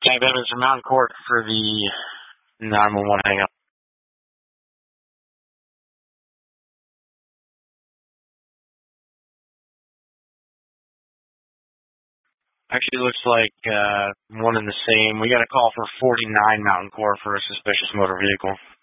Jack Evans from Mountain Court for the 911 hang-up. Actually, looks like one and the same. We got a call for 49 Mountain Court for a suspicious motor vehicle.